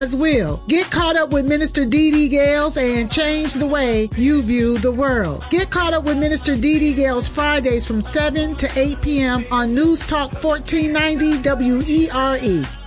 will. Get caught up with Minister Dee Dee Gales and change the way you view the world. Get caught up with Minister Dee Dee Gales Fridays from 7 to 8 p.m. on News Talk 1490 WERE.